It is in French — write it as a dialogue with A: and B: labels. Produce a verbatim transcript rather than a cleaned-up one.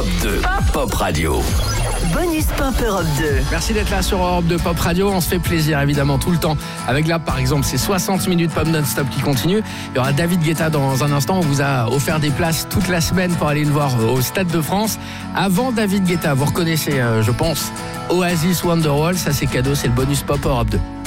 A: Europe deux, Pop Radio.
B: Bonus Pop Europe deux.
C: Merci d'être là sur Europe deux Pop Radio. On se fait plaisir évidemment tout le temps. Avec là par exemple c'est soixante minutes pop non-stop qui continuent. Il y aura David Guetta dans un instant. On vous a offert des places toute la semaine pour aller le voir au Stade de France. Avant David Guetta, vous reconnaissez euh, je pense Oasis Wonderwall. Ça c'est cadeau, c'est le Bonus Pop Europe deux.